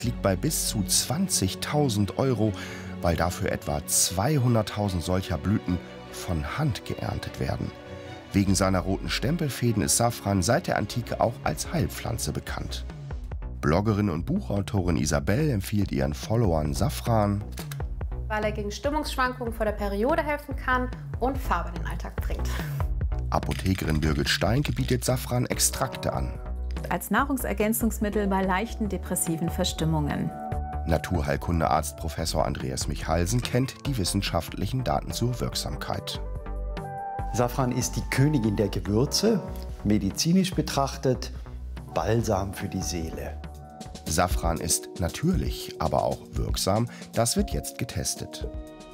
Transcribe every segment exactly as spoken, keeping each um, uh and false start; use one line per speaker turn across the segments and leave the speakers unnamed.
liegt bei bis zu zwanzigtausend Euro, weil dafür etwa zweihunderttausend solcher Blüten von Hand geerntet werden. Wegen seiner roten Stempelfäden ist Safran seit der Antike auch als Heilpflanze bekannt. Bloggerin und Buchautorin Isabel empfiehlt ihren Followern Safran,
weil er gegen Stimmungsschwankungen vor der Periode helfen kann und Farbe in den Alltag bringt.
Apothekerin Birgit Steinke bietet Safran-Extrakte an.
Als Nahrungsergänzungsmittel bei leichten depressiven Verstimmungen.
Naturheilkundearzt Professor Andreas Michalsen kennt die wissenschaftlichen Daten zur Wirksamkeit.
Safran ist die Königin der Gewürze, medizinisch betrachtet Balsam für die Seele.
Safran ist natürlich, aber auch wirksam. Das wird jetzt getestet.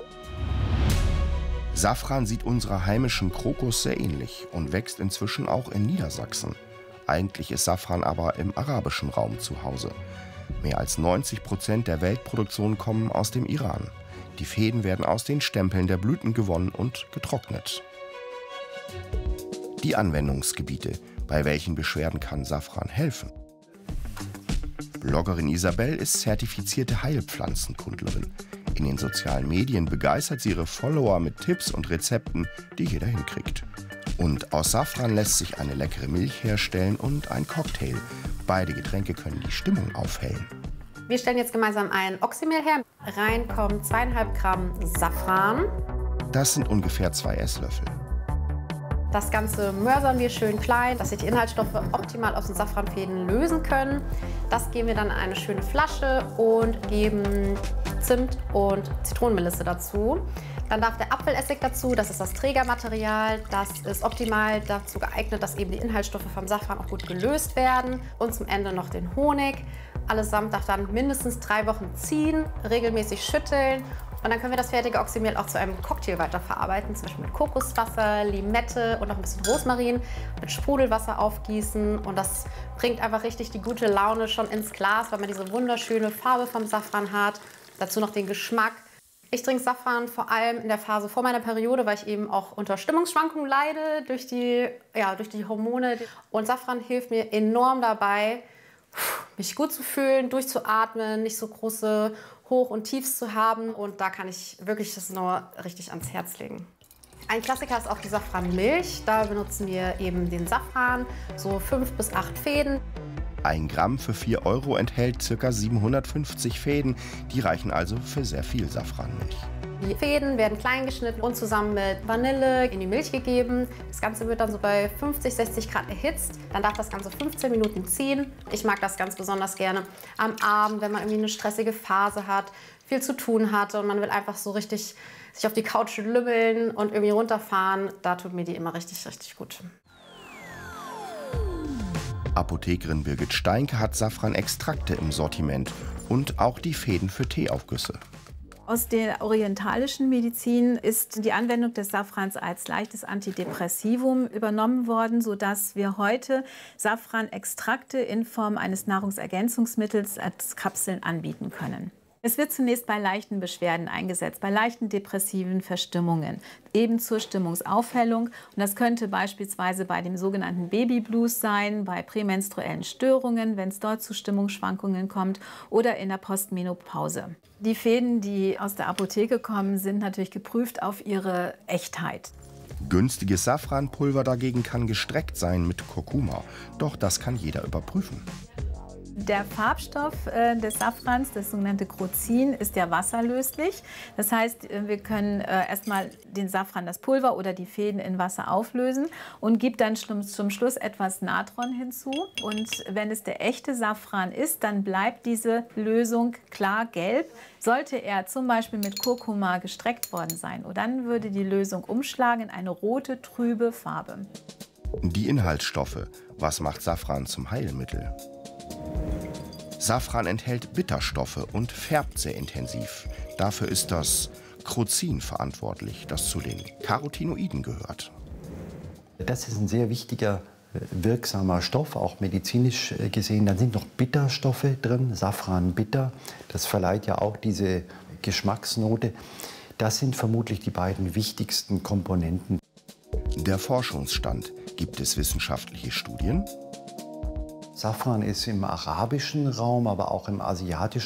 Safran sieht unserer heimischen Krokus sehr ähnlich und wächst inzwischen auch in Niedersachsen. Eigentlich ist Safran aber im arabischen Raum zu Hause. Mehr als neunzig Prozent der Weltproduktion kommen aus dem Iran. Die Fäden werden aus den Stempeln der Blüten gewonnen und getrocknet. Die Anwendungsgebiete. Bei welchen Beschwerden kann Safran helfen? Bloggerin Isabel ist zertifizierte Heilpflanzenkundlerin. In den sozialen Medien begeistert sie ihre Follower mit Tipps und Rezepten, die jeder hinkriegt. Und aus Safran lässt sich eine leckere Milch herstellen und ein Cocktail. Beide Getränke können die Stimmung aufhellen.
Wir stellen jetzt gemeinsam ein Oxymehl her. Rein kommen zweieinhalb Gramm Safran.
Das sind ungefähr zwei Esslöffel.
Das Ganze mörsern wir schön klein, dass sich die Inhaltsstoffe optimal aus den Safranfäden lösen können. Das geben wir dann in eine schöne Flasche und geben Zimt und Zitronenmelisse dazu. Dann darf der Apfelessig dazu, das ist das Trägermaterial. Das ist optimal dazu geeignet, dass eben die Inhaltsstoffe vom Safran auch gut gelöst werden. Und zum Ende noch den Honig. Allesamt darf dann mindestens drei Wochen ziehen, regelmäßig schütteln. Und dann können wir das fertige Oxymehl auch zu einem Cocktail weiterverarbeiten, zum Beispiel mit Kokoswasser, Limette und noch ein bisschen Rosmarin, mit Sprudelwasser aufgießen. Und das bringt einfach richtig die gute Laune schon ins Glas, weil man diese wunderschöne Farbe vom Safran hat. Dazu noch den Geschmack. Ich trinke Safran vor allem in der Phase vor meiner Periode, weil ich eben auch unter Stimmungsschwankungen leide durch die, ja, durch die Hormone. Und Safran hilft mir enorm dabei, mich gut zu fühlen, durchzuatmen, nicht so große Hoch- und Tiefs zu haben. Und da kann ich wirklich das nur richtig ans Herz legen. Ein Klassiker ist auch die Safranmilch. Da benutzen wir eben den Safran, so fünf bis acht Fäden.
Ein Gramm für vier Euro enthält ca. siebenhundertfünfzig Fäden. Die reichen also für sehr viel Safranmilch.
Die Fäden werden klein geschnitten und zusammen mit Vanille in die Milch gegeben. Das Ganze wird dann so bei fünfzig, sechzig Grad erhitzt. Dann darf das Ganze fünfzehn Minuten ziehen. Ich mag das ganz besonders gerne am Abend, wenn man irgendwie eine stressige Phase hat, viel zu tun hatte und man will einfach so richtig sich auf die Couch lümmeln und irgendwie runterfahren. Da tut mir die immer richtig, richtig gut.
Apothekerin Birgit Steinke hat Safran-Extrakte im Sortiment und auch die Fäden für Teeaufgüsse.
Aus der orientalischen Medizin ist die Anwendung des Safrans als leichtes Antidepressivum übernommen worden, sodass wir heute Safran-Extrakte in Form eines Nahrungsergänzungsmittels als Kapseln anbieten können. Es wird zunächst bei leichten Beschwerden eingesetzt, bei leichten depressiven Verstimmungen, eben zur Stimmungsaufhellung. Und das könnte beispielsweise bei dem sogenannten Babyblues sein, bei prämenstruellen Störungen, wenn es dort zu Stimmungsschwankungen kommt, oder in der Postmenopause. Die Fäden, die aus der Apotheke kommen, sind natürlich geprüft auf ihre Echtheit.
Günstiges Safranpulver dagegen kann gestreckt sein mit Kurkuma. Doch das kann jeder überprüfen.
Der Farbstoff äh, des Safrans, das sogenannte Crocin, ist ja wasserlöslich. Das heißt, wir können äh, erstmal den Safran, das Pulver oder die Fäden in Wasser auflösen und gibt dann zum, zum Schluss etwas Natron hinzu. Und wenn es der echte Safran ist, dann bleibt diese Lösung klar gelb. Sollte er zum Beispiel mit Kurkuma gestreckt worden sein, dann würde die Lösung umschlagen in eine rote, trübe Farbe.
Die Inhaltsstoffe. Was macht Safran zum Heilmittel? Safran enthält Bitterstoffe und färbt sehr intensiv. Dafür ist das Crocin verantwortlich, das zu den Carotinoiden gehört.
Das ist ein sehr wichtiger, wirksamer Stoff, auch medizinisch gesehen. Dann sind noch Bitterstoffe drin, Safran bitter. Das verleiht ja auch diese Geschmacksnote. Das sind vermutlich die beiden wichtigsten Komponenten.
Der Forschungsstand. Gibt es wissenschaftliche Studien?
Safran ist im arabischen Raum, aber auch im asiatischen